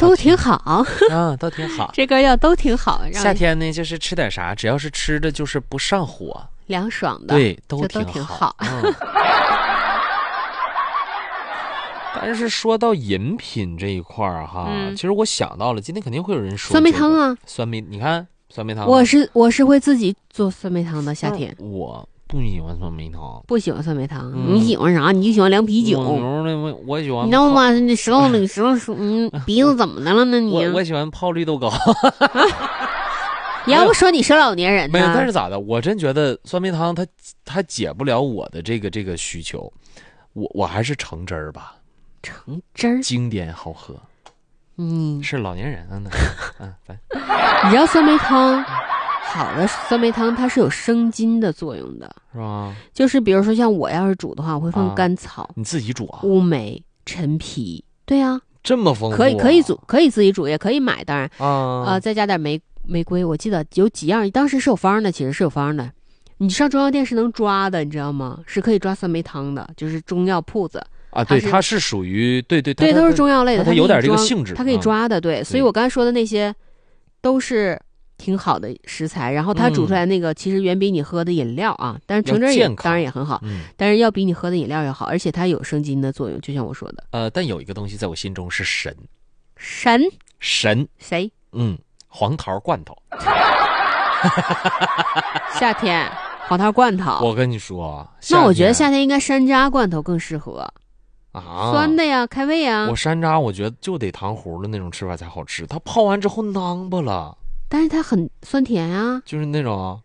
都挺好啊，都挺好。 这歌要都挺好。 夏天呢，就是吃点啥，只要是吃的就是不上火， 凉爽的， 对， 都挺好。 但是说到饮品这一块儿哈，其实我想到了，今天肯定会有人说酸梅汤啊， 你看酸梅汤， 我是会自己做酸梅汤的。夏天我不喜欢酸梅汤， 不喜欢酸梅汤，你喜欢啥？你就喜欢凉啤酒。 我喜欢， 你知道吗？你舌头鼻子怎么的了呢？你我喜欢泡绿豆糕。 你要不说你是老年人呢？ 没有，但是咋的？我真觉得酸梅汤它解不了我的这个需求，我还是橙汁儿吧。 橙汁儿经典好喝，是老年人你知道酸梅汤，好的酸梅汤它是有生津的作用的， 是吧？ 就是比如说像我要是煮的话，我会放甘草， 你自己煮啊？ 乌梅、陈皮，对啊， 这么丰富， 可以煮，可以自己煮，也可以买，当然再加点玫瑰，我记得有几样，当时是有方的，其实是有方的。你上中药店是能抓的，你知道吗？是可以抓酸梅汤的，就是中药铺子。 对，它是属于对， 都是中药类的， 它有点这个性质， 它可以抓的，对。所以我刚才说的那些都是挺好的食材，然后它煮出来那个其实远比你喝的饮料啊，但是橙汁也当然也很好，但是要比你喝的饮料要好，而且它有生津的作用，就像我说的。 但有一个东西在我心中是神， 谁？ 黄桃罐头。 夏天黄桃罐头， 我跟你说， 那我觉得夏天应该山楂罐头更适合。酸的呀，开胃呀。 我山楂我觉得就得糖葫芦那种吃法才好吃，它泡完之后囊巴了， 但是它很酸甜啊， 就是那种